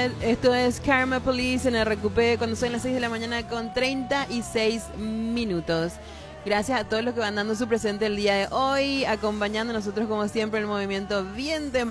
Esto es Karma Police en RQP cuando son las 6 de la mañana con 36 minutos. Gracias a todos los que van dando su presente el día de hoy, acompañando a nosotros como siempre el movimiento bien temprano.